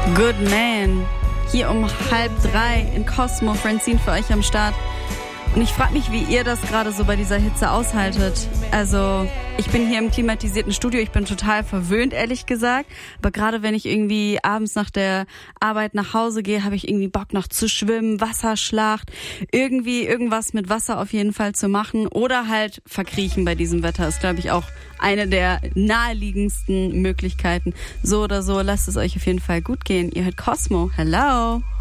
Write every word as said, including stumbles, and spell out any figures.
Good Man. Hier um halb drei in Cosmo, Francine für euch am Start. Und ich frage mich, wie ihr das gerade so bei dieser Hitze aushaltet. Also ich bin hier im klimatisierten Studio, ich bin total verwöhnt, ehrlich gesagt. Aber gerade wenn ich irgendwie abends nach der Arbeit nach Hause gehe, habe ich irgendwie Bock noch zu schwimmen, Wasserschlacht, irgendwie irgendwas mit Wasser auf jeden Fall zu machen. Oder halt verkriechen bei diesem Wetter ist, glaube ich, auch eine der naheliegendsten Möglichkeiten. So oder so, lasst es euch auf jeden Fall gut gehen. Ihr hört Cosmo. Hello.